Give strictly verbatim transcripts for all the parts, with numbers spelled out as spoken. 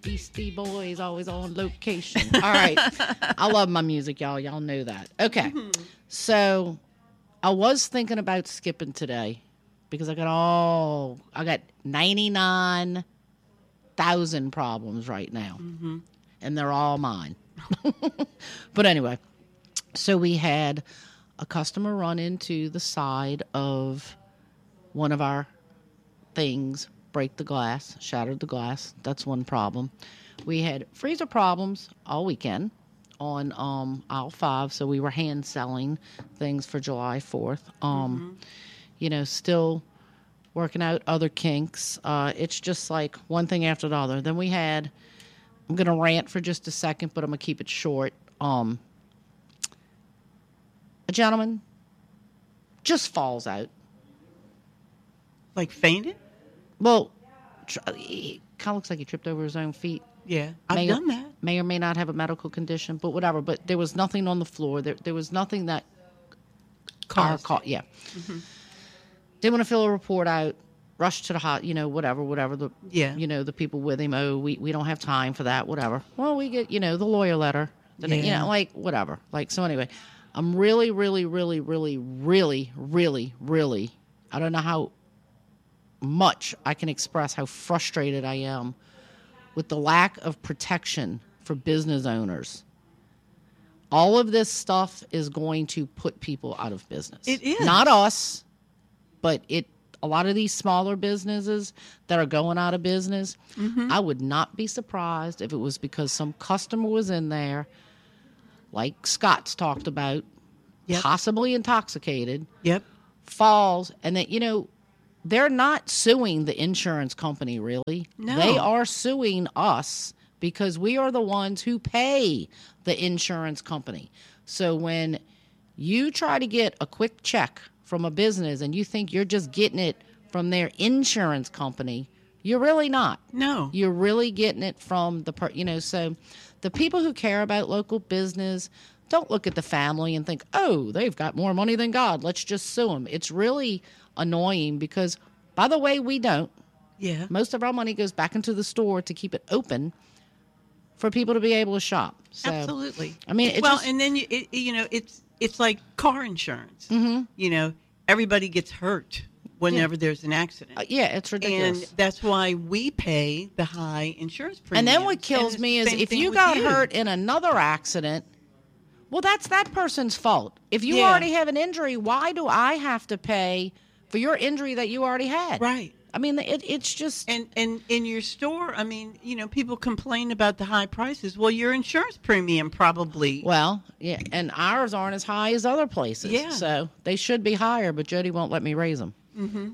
Beastie Boys always on location. All right. I love my music, y'all. Y'all know that. Okay. Mm-hmm. So I was thinking about skipping today because I got all, I got ninety-nine thousand problems right now. Mm-hmm. And they're all mine. But anyway, so we had a customer run into the side of one of our things, break the glass, shattered the glass. That's one problem. We had freezer problems all weekend on um, aisle five, so we were hand selling things for July fourth. Um, mm-hmm. You know, still working out other kinks. Uh, it's just like one thing after the other. Then we had, I'm going to rant for just a second, but I'm going to keep it short. Um, a gentleman just falls out. Like fainted? Well, tr- he kind of looks like he tripped over his own feet. Yeah, I've may done or, that. May or may not have a medical condition, but whatever. But there was nothing on the floor. There, there was nothing that caused car, yeah. Mm-hmm. Didn't want to fill a report out. Rushed to the hot, you know, whatever, whatever. The yeah. you know, the people with him. Oh, we we don't have time for that. Whatever. Well, we get, you know, the lawyer letter. The, yeah. You know, like whatever. Like so. Anyway, I'm really, really, really, really, really, really, really. I don't know how much I can express how frustrated I am with the lack of protection for business owners. All of this stuff is going to put people out of business. It is. Not us, but it. A lot of these smaller businesses that are going out of business, mm-hmm. I would not be surprised if it was because some customer was in there, like Scott's talked about, yep. possibly intoxicated, yep. falls, and that, you know, they're not suing the insurance company, really. No. They are suing us because we are the ones who pay the insurance company. So when you try to get a quick check from a business and you think you're just getting it from their insurance company, you're really not. No. You're really getting it from the, per, you know, so the people who care about local business don't look at the family and think, oh, they've got more money than God, let's just sue them. It's really annoying because, by the way, we don't. Yeah. Most of our money goes back into the store to keep it open for people to be able to shop. So, absolutely. I mean, it's well, just, and then you, it, you know, it's it's like car insurance. Mm-hmm. You know, everybody gets hurt whenever yeah. there's an accident. Uh, yeah, it's ridiculous. And that's why we pay the high insurance premium. And then what kills me is if you got you. hurt in another accident, well, that's that person's fault. If you yeah. already have an injury, why do I have to pay for your injury that you already had? Right. I mean, it, it's just... And, and in your store, I mean, you know, people complain about the high prices. Well, your insurance premium probably... Well, yeah, and ours aren't as high as other places. Yeah. So they should be higher, but Jody won't let me raise them. Mm-hmm.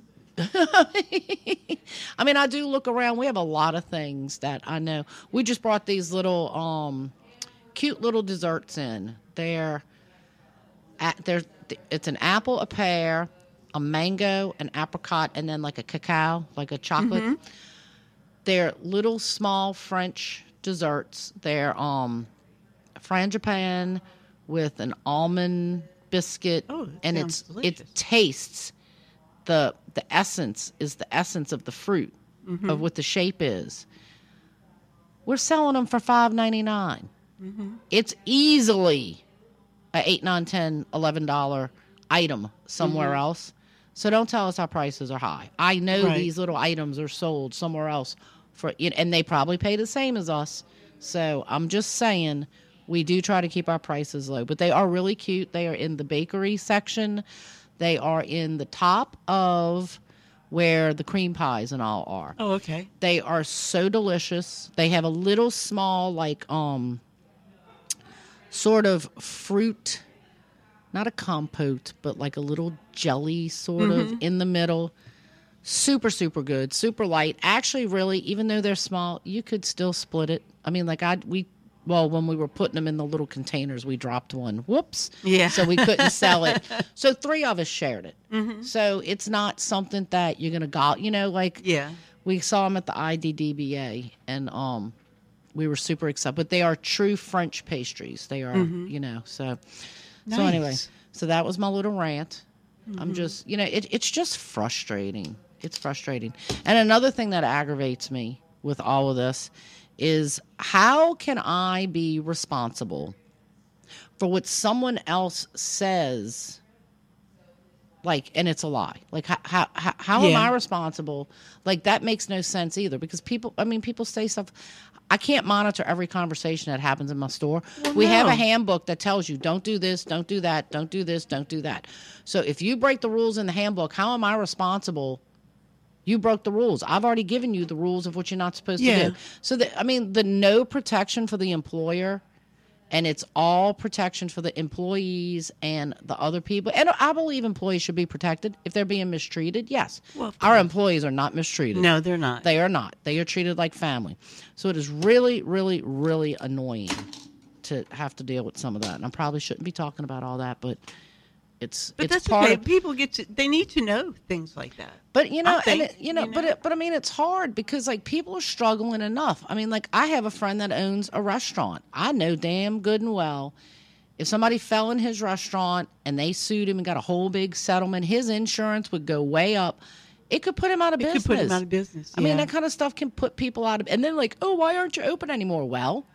I mean, I do look around. We have a lot of things that I know. We just brought these little um, cute little desserts in. They're, at, they're, it's an apple, a pear, a mango, an apricot, and then like a cacao, like a chocolate. Mm-hmm. They're little small French desserts. They're um, frangipane with an almond biscuit, oh, and it's delicious. It tastes the the essence is the essence of the fruit mm-hmm. of what the shape is. We're selling them for five ninety-nine. Mm-hmm. It's easily a eight, nine, ten, eleven dollar item somewhere mm-hmm. else. So don't tell us our prices are high. I know right. these little items are sold somewhere else for, and they probably pay the same as us. So I'm just saying we do try to keep our prices low, but they are really cute. They are in the bakery section. They are in the top of where the cream pies and all are. Oh, okay. They are so delicious. They have a little small, like, um, sort of fruit, not a compote, but like a little jelly sort mm-hmm. of in the middle. Super, super good, super light. Actually, really, even though they're small, you could still split it. I mean, like I, we, well, when we were putting them in the little containers, we dropped one. Whoops. Yeah. So we couldn't sell it. So three of us shared it. Mm-hmm. So it's not something that you're going to go, you know, like yeah. we saw them at the I D D B A and um, we were super excited. But they are true French pastries. They are, mm-hmm. you know, so. Nice. So anyway, so that was my little rant. Mm-hmm. I'm just, you know, it, it's just frustrating. It's frustrating. And another thing that aggravates me with all of this is how can I be responsible for what someone else says, like, and it's a lie? Like, how how, how, how am Yeah. I responsible? Like, that makes no sense either, because people, I mean, people say stuff. I can't monitor every conversation that happens in my store. Well, we have no. a handbook that tells you, don't do this, don't do that, don't do this, don't do that. So if you break the rules in the handbook, how am I responsible? You broke the rules. I've already given you the rules of what you're not supposed Yeah. to do. So, the, I mean, the no protection for the employer, and it's all protection for the employees and the other people. And I believe employees should be protected if they're being mistreated. Yes. Well, of Our course. employees are not mistreated. No, they're not. They are not. They are treated like family. So it is really, really, really annoying to have to deal with some of that. And I probably shouldn't be talking about all that, but it's But it's that's part okay. of. People get to, they need to know things like that. But you know, I and think, it, you know, you but know. it, but I mean, it's hard because like people are struggling enough. I mean, like I have a friend that owns a restaurant. I know damn good and well, if somebody fell in his restaurant and they sued him and got a whole big settlement, his insurance would go way up. It could put him out of It business. could put them out of business. I mean, yeah. that kind of stuff can put people out of. And then like, oh, why aren't you open anymore? Well,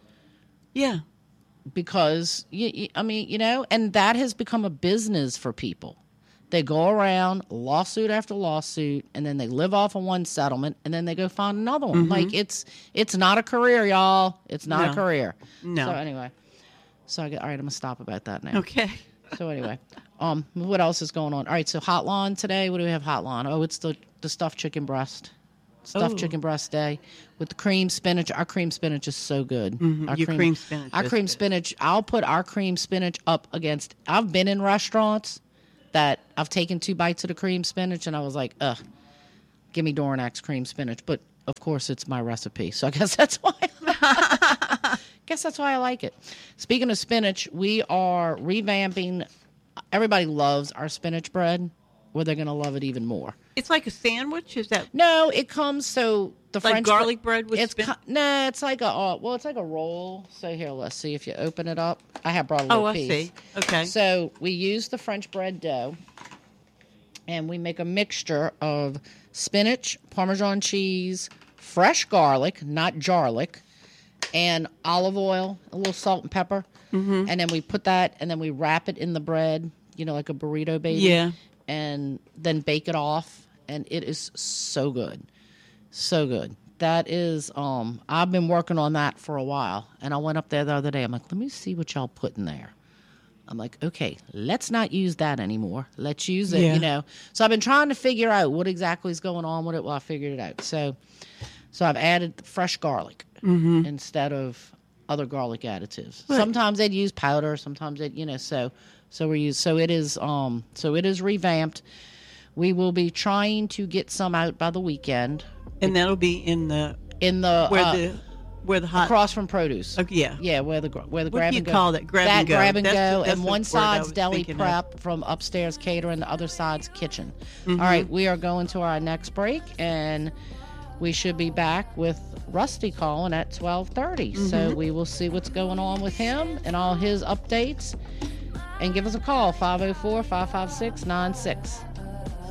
yeah. because you, you, I mean, you know, and that has become a business for people. They go around lawsuit after lawsuit, and then they live off of one settlement, and then they go find another one. Mm-hmm. Like it's it's not a career, y'all. It's not No. a career. No. So anyway, so I get all right. I'm gonna stop about that now. Okay. So anyway, um, what else is going on? All right, so hot lawn today. What do we have hot lawn? Oh, it's the the stuffed chicken breast. Stuffed Oh. chicken breast day with the cream spinach. Our cream spinach is so good. Mhm, Our your cream spinach Our is cream good. spinach. I'll put our cream spinach up against. I've been in restaurants that I've taken two bites of the cream spinach and I was like, ugh, give me Dorinak's cream spinach. But of course, it's my recipe, so I guess that's why. guess that's why I like it. Speaking of spinach, we are revamping. Everybody loves our spinach bread. Well, they're gonna love it even more. It's like a sandwich. Is that No, it comes so the like French garlic bread with It's spin- co- no, it's like a uh, well, it's like a roll. So here, let's see if you open it up. I have brought a little Oh, I piece. see. Okay. So we use the French bread dough, and we make a mixture of spinach, Parmesan cheese, fresh garlic, not jarlic, and olive oil, a little salt and pepper, mm-hmm. and then we put that, and then we wrap it in the bread, you know, like a burrito baby. Yeah. And then bake it off, and it is so good, so good. That is, um, I've been working on that for a while, and I went up there the other day. I'm like, let me see what y'all put in there. I'm like, okay, let's not use that anymore. Let's use it, Yeah. you know. So I've been trying to figure out what exactly is going on with it. Well, I figured it out. So, so I've added fresh garlic Mm-hmm. instead of other garlic additives. Right. Sometimes they'd use powder. Sometimes they, you know, so. So we use so it is um so it is revamped. We will be trying to get some out by the weekend and that'll be in the in the where uh, the where the hot across from produce. Okay, yeah. Yeah, where the gr- where the What grab do you and go. call that? Grab that and go. grab and That's go, the- that's and the one word I side's was deli thinking of. prep from upstairs catering, the other side's kitchen. Mm-hmm. All right, we are going to our next break, and we should be back with Rusty calling at twelve thirty. Mm-hmm. So we will see what's going on with him and all his updates. And give us a call, five oh four, five five six, nine six